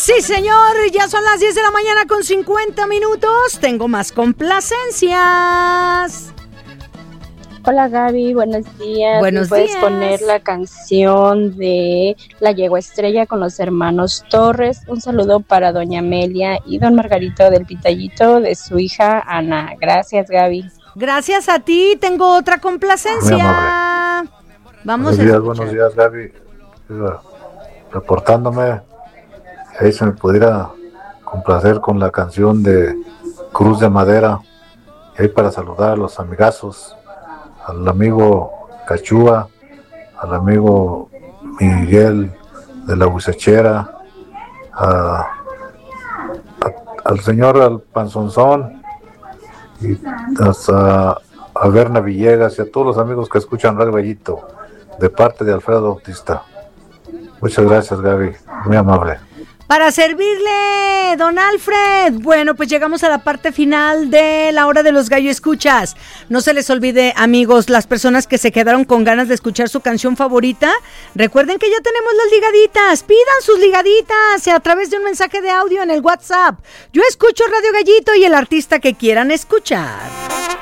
Sí, señor, ya son las 10 de la mañana con 50 minutos. Tengo más complacencias. Hola Gaby, buenos días. Buenos ¿Puedes días. poner la canción de La Yegua Estrella con los hermanos Torres? Un saludo para doña Amelia y don Margarito del Pitallito de su hija Ana. Gracias, Gaby. Gracias a ti, tengo otra complacencia. Vamos a escuchar. Buenos días, Gaby. Reportándome, ahí se me pudiera complacer con la canción de Cruz de Madera, ahí para saludar a los amigazos, al amigo Cachúa, al amigo Miguel de la Huizachera, al señor al Panzonzón, y hasta a Berna Villegas y a todos los amigos que escuchan Radio Gallito, de parte de Alfredo Bautista. Muchas gracias, Gaby, muy amable. Para servirle, don Alfred. Bueno, pues llegamos a la parte final de la hora de los gallo escuchas. No se les olvide, amigos, las personas que se quedaron con ganas de escuchar su canción favorita, recuerden que ya tenemos las ligaditas. Pidan sus ligaditas a través de un mensaje de audio en el WhatsApp. Yo escucho Radio Gallito y el artista que quieran escuchar.